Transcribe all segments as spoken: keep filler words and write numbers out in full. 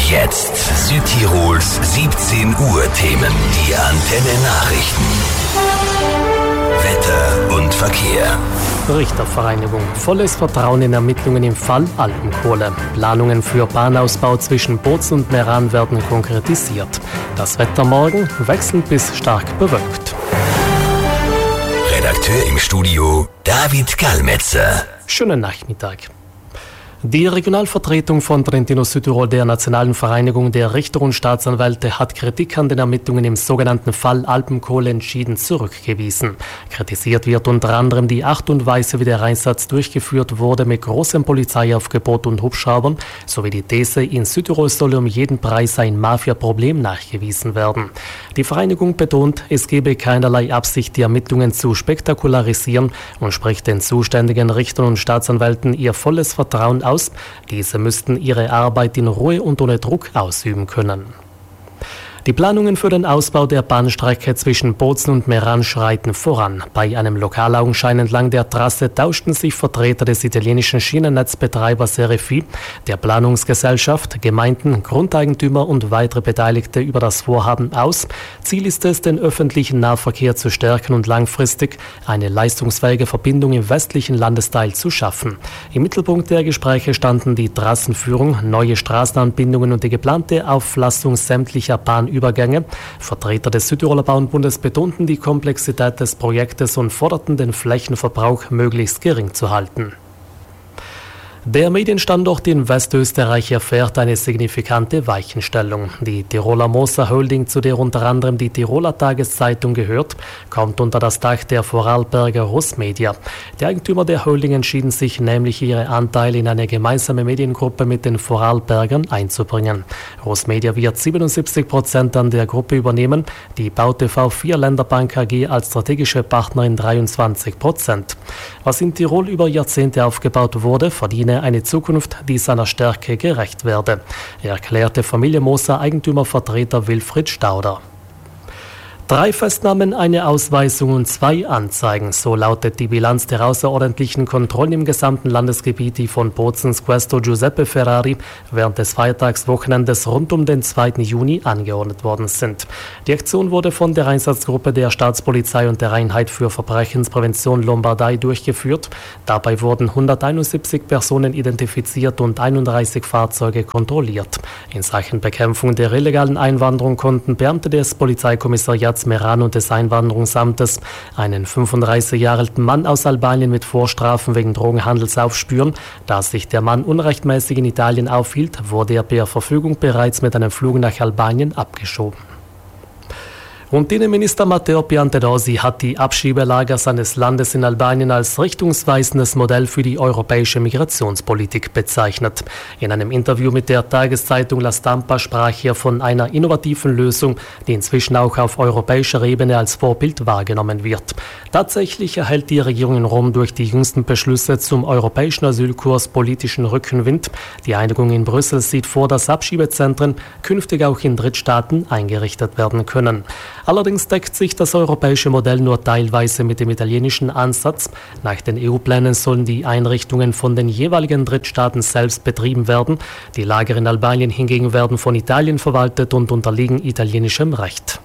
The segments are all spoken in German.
jetzt Südtirols siebzehn Uhr Themen. Die Antenne Nachrichten. Wetter und Verkehr. Richtervereinigung. Volles Vertrauen in Ermittlungen im Fall Alpenkohle. Planungen für Bahnausbau zwischen Bozen und Meran werden konkretisiert. Das Wetter morgen wechselnd bis stark bewölkt. Redakteur im Studio David Gallmetzer. Schönen Nachmittag. Die Regionalvertretung von Trentino-Südtirol der Nationalen Vereinigung der Richter und Staatsanwälte hat Kritik an den Ermittlungen im sogenannten Fall Alpenkohle entschieden zurückgewiesen. Kritisiert wird unter anderem die Art und Weise, wie der Einsatz durchgeführt wurde, mit großem Polizeiaufgebot und Hubschraubern, sowie die These, in Südtirol solle um jeden Preis ein Mafia-Problem nachgewiesen werden. Die Vereinigung betont, es gebe keinerlei Absicht, die Ermittlungen zu spektakularisieren und spricht den zuständigen Richtern und Staatsanwälten ihr volles Vertrauen aus. Diese müssten ihre Arbeit in Ruhe und ohne Druck ausüben können. Die Planungen für den Ausbau der Bahnstrecke zwischen Bozen und Meran schreiten voran. Bei einem Lokalaugenschein entlang der Trasse tauschten sich Vertreter des italienischen Schienennetzbetreibers Serifi, der Planungsgesellschaft, Gemeinden, Grundeigentümer und weitere Beteiligte über das Vorhaben aus. Ziel ist es, den öffentlichen Nahverkehr zu stärken und langfristig eine leistungsfähige Verbindung im westlichen Landesteil zu schaffen. Im Mittelpunkt der Gespräche standen die Trassenführung, neue Straßenanbindungen und die geplante Auflassung sämtlicher Bahnübergänge. Übergänge. Vertreter des Südtiroler Bauernbundes betonten die Komplexität des Projektes und forderten, den Flächenverbrauch möglichst gering zu halten. Der Medienstandort in Westösterreich erfährt eine signifikante Weichenstellung. Die Tiroler Moser Holding, zu der unter anderem die Tiroler Tageszeitung gehört, kommt unter das Dach der Vorarlberger Rosmedia. Die Eigentümer der Holding entschieden sich nämlich, ihre Anteile in eine gemeinsame Mediengruppe mit den Vorarlbergern einzubringen. Rosmedia wird siebenundsiebzig Prozent an der Gruppe übernehmen, die BauTV vier Länderbank A G als strategische Partnerin dreiundzwanzig Prozent. Was in Tirol über Jahrzehnte aufgebaut wurde, verdiene eine Zukunft, die seiner Stärke gerecht werde, erklärte Familie Moser Eigentümervertreter Wilfried Stauder. Drei Festnahmen, eine Ausweisung und zwei Anzeigen. So lautet die Bilanz der außerordentlichen Kontrollen im gesamten Landesgebiet, die von Bozens Questo Giuseppe Ferrari während des Feiertagswochenendes rund um den zweiten Juni angeordnet worden sind. Die Aktion wurde von der Einsatzgruppe der Staatspolizei und der Einheit für Verbrechensprävention Lombardei durchgeführt. Dabei wurden hunderteinundsiebzig Personen identifiziert und einunddreißig Fahrzeuge kontrolliert. In Sachen Bekämpfung der illegalen Einwanderung konnten Beamte des Polizeikommissariats Meran und des Einwanderungsamtes einen fünfunddreißig Jahre alten Mann aus Albanien mit Vorstrafen wegen Drogenhandels aufspüren. Da sich der Mann unrechtmäßig in Italien aufhielt, wurde er per Verfügung bereits mit einem Flug nach Albanien abgeschoben. Und Innenminister Matteo Piantedosi hat die Abschiebelager seines Landes in Albanien als richtungsweisendes Modell für die europäische Migrationspolitik bezeichnet. In einem Interview mit der Tageszeitung La Stampa sprach er von einer innovativen Lösung, die inzwischen auch auf europäischer Ebene als Vorbild wahrgenommen wird. Tatsächlich erhält die Regierung in Rom durch die jüngsten Beschlüsse zum europäischen Asylkurs politischen Rückenwind. Die Einigung in Brüssel sieht vor, dass Abschiebezentren künftig auch in Drittstaaten eingerichtet werden können. Allerdings deckt sich das europäische Modell nur teilweise mit dem italienischen Ansatz. Nach den E U-Plänen sollen die Einrichtungen von den jeweiligen Drittstaaten selbst betrieben werden. Die Lager in Albanien hingegen werden von Italien verwaltet und unterliegen italienischem Recht.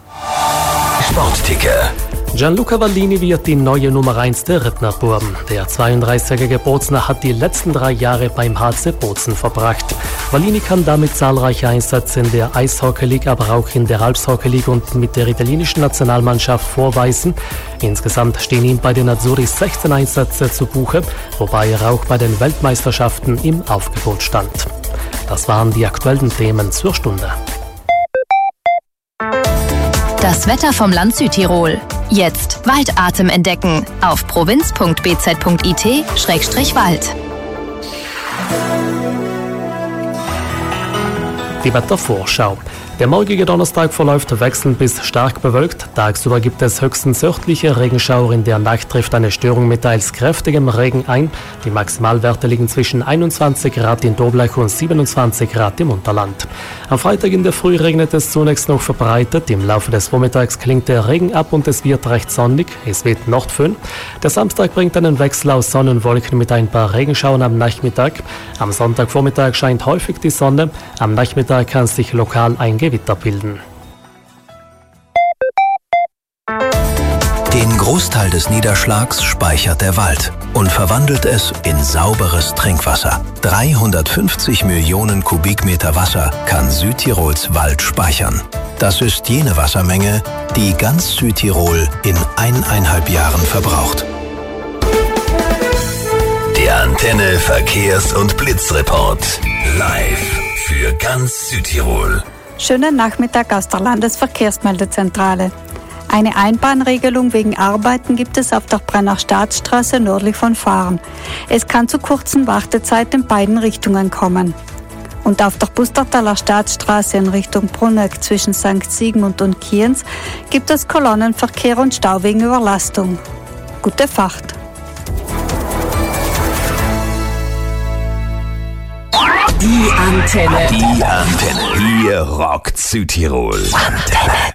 Sportticker. Gianluca Vallini wird die neue Nummer eins der Rednerbuben. Der zweiunddreißigjährige Bozner hat die letzten drei Jahre beim H C Bozen verbracht. Vallini kann damit zahlreiche Einsätze in der Eishockey League, aber auch in der Alpshockey League und mit der italienischen Nationalmannschaft vorweisen. Insgesamt stehen ihm bei den Azzurri sechzehn Einsätze zu Buche, wobei er auch bei den Weltmeisterschaften im Aufgebot stand. Das waren die aktuellen Themen zur Stunde. Das Wetter vom Land Südtirol. Jetzt Waldatem entdecken auf provinz punkt b z punkt i t Schrägstrich Wald. Die Wettervorschau. Der morgige Donnerstag verläuft wechselnd bis stark bewölkt. Tagsüber gibt es höchstens örtliche Regenschauer. In der Nacht trifft eine Störung mit teils kräftigem Regen ein. Die Maximalwerte liegen zwischen einundzwanzig Grad in Doblach und siebenundzwanzig Grad im Unterland. Am Freitag in der Früh regnet es zunächst noch verbreitet. Im Laufe des Vormittags klingt der Regen ab und es wird recht sonnig. Es weht Nordföhn. Der Samstag bringt einen Wechsel aus Sonne und Wolken mit ein paar Regenschauern am Nachmittag. Am Sonntagvormittag scheint häufig die Sonne. Am Nachmittag kann sich lokal ein Gewitter bilden. Den Großteil des Niederschlags speichert der Wald und verwandelt es in sauberes Trinkwasser. dreihundertfünfzig Millionen Kubikmeter Wasser kann Südtirols Wald speichern. Das ist jene Wassermenge, die ganz Südtirol in eineinhalb Jahren verbraucht. Der Antenne Verkehrs- und Blitzreport. Live für ganz Südtirol. Schönen Nachmittag aus der Landesverkehrsmeldezentrale. Eine Einbahnregelung wegen Arbeiten gibt es auf der Brenner Staatsstraße nördlich von Fahren. Es kann zu kurzen Wartezeiten in beiden Richtungen kommen. Und auf der Pustertaler Staatsstraße in Richtung Bruneck zwischen Sankt Sigmund und Kienz gibt es Kolonnenverkehr und Stau wegen Überlastung. Gute Fahrt! Die Antenne. Die Antenne. Hier rockt Südtirol. Antenne.